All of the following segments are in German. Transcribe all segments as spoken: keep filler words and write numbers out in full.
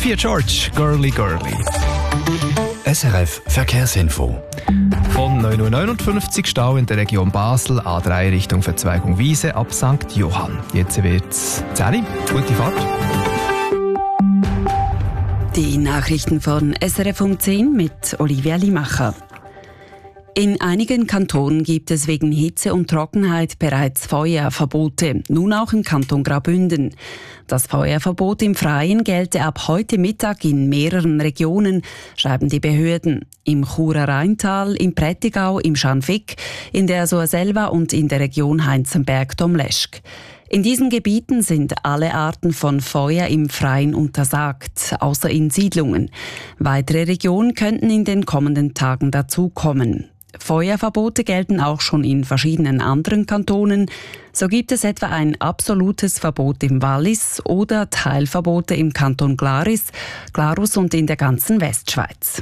Sophia George, Girly Girly. S R F Verkehrsinfo. Von neun Uhr neunundfünfzig Stau in der Region Basel, A drei Richtung Verzweigung Wiese ab Sankt Johann. Jetzt wird es zehn. Gute Fahrt. Die Nachrichten von S R F um zehn mit Olivia Limacher. In einigen Kantonen gibt es wegen Hitze und Trockenheit bereits Feuerverbote, nun auch im Kanton Graubünden. Das Feuerverbot im Freien gelte ab heute Mittag in mehreren Regionen, schreiben die Behörden. Im Churer Rheintal, im Prättigau, im Scharnfigg, in der Surselva und in der Region Heinzenberg-Domleschg. In diesen Gebieten sind alle Arten von Feuer im Freien untersagt, außer in Siedlungen. Weitere Regionen könnten in den kommenden Tagen dazukommen. Feuerverbote gelten auch schon in verschiedenen anderen Kantonen. So gibt es etwa ein absolutes Verbot im Wallis oder Teilverbote im Kanton Glaris, Glarus und in der ganzen Westschweiz.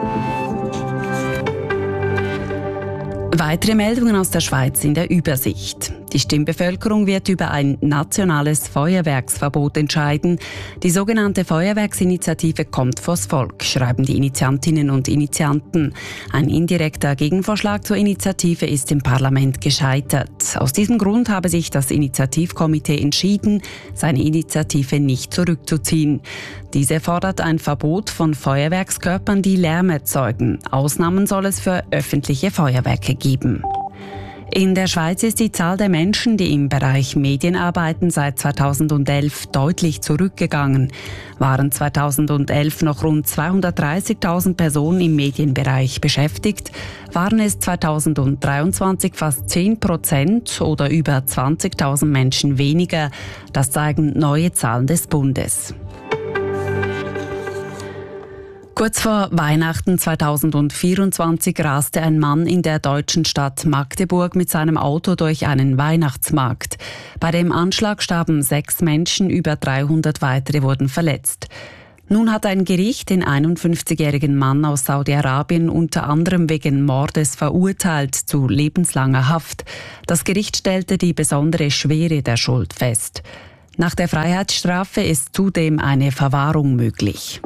Weitere Meldungen aus der Schweiz in der Übersicht. Die Stimmbevölkerung wird über ein nationales Feuerwerksverbot entscheiden. Die sogenannte Feuerwerksinitiative kommt vors Volk, schreiben die Initiantinnen und Initianten. Ein indirekter Gegenvorschlag zur Initiative ist im Parlament gescheitert. Aus diesem Grund habe sich das Initiativkomitee entschieden, seine Initiative nicht zurückzuziehen. Diese fordert ein Verbot von Feuerwerkskörpern, die Lärm erzeugen. Ausnahmen soll es für öffentliche Feuerwerke geben. In der Schweiz ist die Zahl der Menschen, die im Bereich Medien arbeiten, seit zweitausendelf deutlich zurückgegangen. Waren zweitausendelf noch rund zweihundertdreißigtausend Personen im Medienbereich beschäftigt, waren es zweitausenddreiundzwanzig fast zehn Prozent oder über zwanzigtausend Menschen weniger. Das zeigen neue Zahlen des Bundes. Kurz vor Weihnachten zweitausendvierundzwanzig raste ein Mann in der deutschen Stadt Magdeburg mit seinem Auto durch einen Weihnachtsmarkt. Bei dem Anschlag starben sechs Menschen, über dreihundert weitere wurden verletzt. Nun hat ein Gericht den einundfünfzigjährigen Mann aus Saudi-Arabien unter anderem wegen Mordes verurteilt zu lebenslanger Haft. Das Gericht stellte die besondere Schwere der Schuld fest. Nach der Freiheitsstrafe ist zudem eine Verwahrung möglich.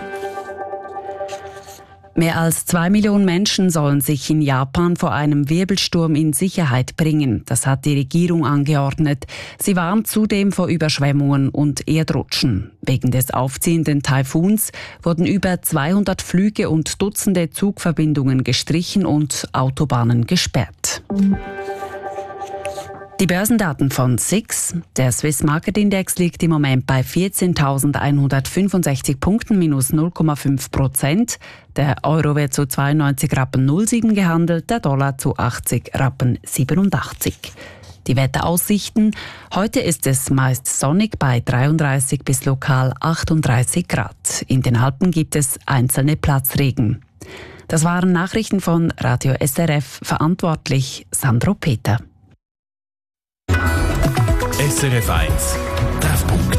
Mehr als zwei Millionen Menschen sollen sich in Japan vor einem Wirbelsturm in Sicherheit bringen. Das hat die Regierung angeordnet. Sie warnt zudem vor Überschwemmungen und Erdrutschen. Wegen des aufziehenden Taifuns wurden über zweihundert Flüge und Dutzende Zugverbindungen gestrichen und Autobahnen gesperrt. Die Börsendaten von S I X. Der Swiss Market Index liegt im Moment bei vierzehntausendeinhundertfünfundsechzig Punkten, minus null Komma fünf Prozent. Der Euro wird zu zweiundneunzig Rappen null sieben gehandelt, der Dollar zu achtzig Rappen siebenundachtzig. Die Wetteraussichten. Heute ist es meist sonnig bei dreiunddreißig bis lokal achtunddreißig Grad. In den Alpen gibt es einzelne Platzregen. Das waren Nachrichten von Radio S R F, verantwortlich Sandro Peter. S R F eins Treffpunkt.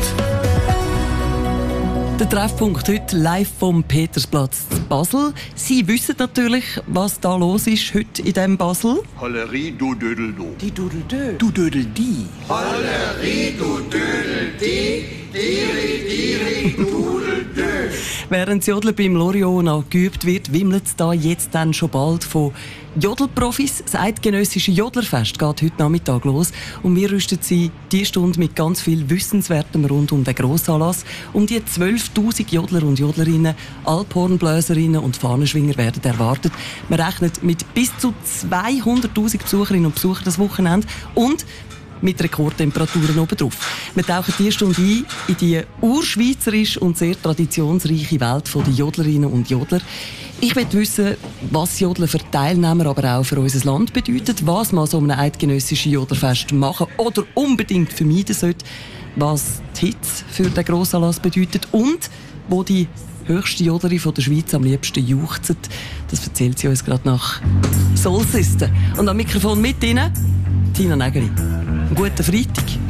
Der Treffpunkt heute live vom Petersplatz zu Basel. Sie wissen natürlich, was da los ist heute in diesem Basel. Hollerie, du Dödel, du. Die Dödel-Dö. Du Dödel-Die. Hollerie, du Dödel, die. Diri, diri, Dudel-Dö. Während das Jodeln beim Loriot noch geübt wird, wimmelt es da jetzt dann schon bald von Jodelprofis. Das eidgenössische Jodlerfest geht heute Nachmittag los und wir rüsten Sie diese Stunde mit ganz viel Wissenswertem rund um den Grossanlass. Um die zwölftausend Jodler und Jodlerinnen, Alphornbläserinnen und Fahnenschwinger werden erwartet. Man rechnet mit bis zu zweihunderttausend Besucherinnen und Besuchern das Wochenende und mit Rekordtemperaturen obendrauf. Wir tauchen diese Stunde ein in die urschweizerische und sehr traditionsreiche Welt der Jodlerinnen und Jodler. Ich will wissen, was Jodeln für Teilnehmer, aber auch für unser Land bedeutet, was man so einem eidgenössischen Jodlerfest machen oder unbedingt vermeiden sollte, was die Hitze für den Grossanlass bedeutet und wo die höchste Jodlerin von der Schweiz am liebsten juchzt. Das erzählt sie uns gerade nach Solsisten. Und am Mikrofon mit Ihnen Tina Nägeli. Guten Freitag.